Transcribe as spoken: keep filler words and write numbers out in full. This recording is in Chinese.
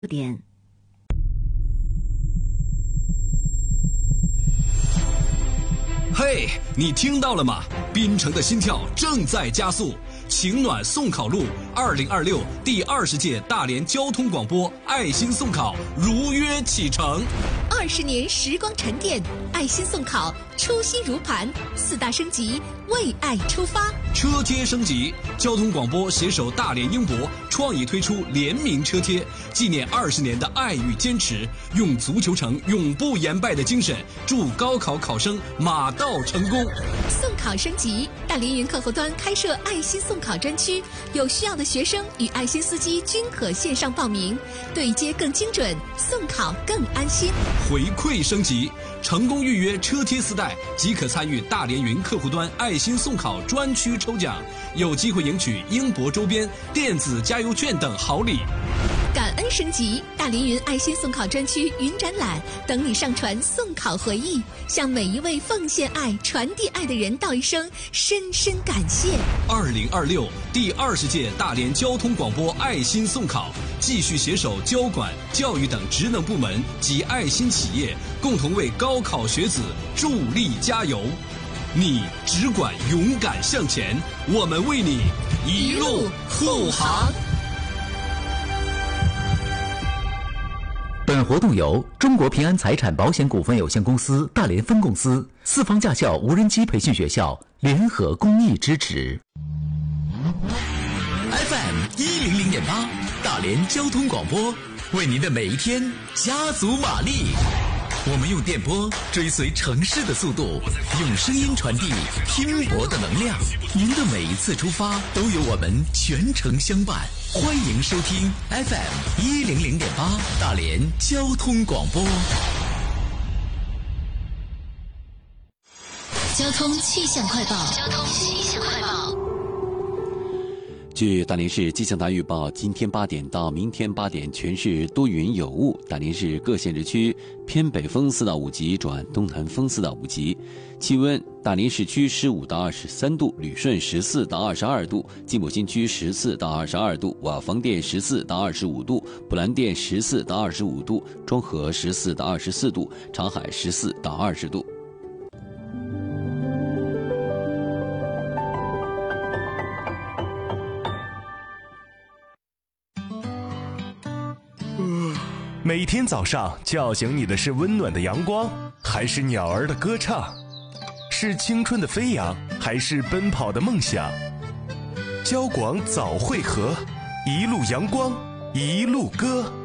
点。 嘿，你听到了吗？槟城的心跳正在加速。晴暖送考路二零二六第二十届大连交通广播爱心送考如约启程。 二十年时光沉淀，爱心送考初心如磐，四大升级，为爱出发。 车贴升级，交通广播携手大连英博创意推出联名车贴，纪念二十年的爱与坚持，用足球城永不言败的精神，祝高考考生马到成功。 送考升级，大连云客户端开设爱心送考专区，有需要的学生与爱心司机均可线上报名，对接更精准，送考更安心。 回馈升级，成功预约车贴四袋即可参与大连云客户端爱心送考专区抽奖，有机会赢取英博周边、电子加油券等好礼。 感恩升级，大连云爱心送考专区云展览等你上传送考回忆，向每一位奉献爱、传递爱的人道一声深深感谢。 二零二六第二十届大连交通广播爱心送考，继续携手交管、教育等职能部门及爱心企业，共同为高考学子助力加油。你只管勇敢向前，我们为你一路护航。 本活动由中国平安财产保险股份有限公司大连分公司、四方驾校无人机培训学校联合公益支持。 F M 一零零点八，大连交通广播，为您的每一天加足马力。我们用电波追随城市的速度，用声音传递拼搏的能量。您的每一次出发都有我们全程相伴。欢迎收听 F M 一零零点八大连交通广播。 交通气象快报。交通气象快报。 据大连市气象台预报，今天八点到明天八点，全市多云有雾。大连市各县市区偏北风四到五级转东南风四到五级。气温：大连市区十五到二十三度，旅顺十四到二十二度，金浦新区十四到二十二度，瓦房店十四到二十五度，布兰店十四到二十五度，庄河十四到二十四度，长海十四到二十度。 每天早上叫醒你的是温暖的阳光，还是鸟儿的歌唱？是青春的飞扬，还是奔跑的梦想？交广早汇合，一路阳光，一路歌。